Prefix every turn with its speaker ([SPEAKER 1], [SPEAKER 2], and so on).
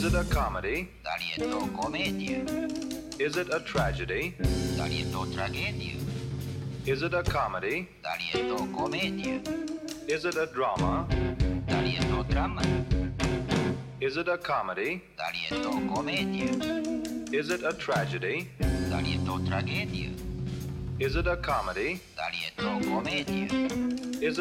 [SPEAKER 1] Is it a comedy?
[SPEAKER 2] Dali je to komedija.
[SPEAKER 1] Is it a tragedy?
[SPEAKER 2] Dali je to tragedija.
[SPEAKER 1] Is it a comedy?
[SPEAKER 2] Dali je to komedija.
[SPEAKER 1] Is it a drama?
[SPEAKER 2] Dali je to drama.
[SPEAKER 1] Is it a comedy?
[SPEAKER 2] Dali je to komedija.
[SPEAKER 1] Is it a tragedy?
[SPEAKER 2] Dali je to tragedija.
[SPEAKER 1] Is it a comedy?
[SPEAKER 2] Dali je to komedija.
[SPEAKER 1] Is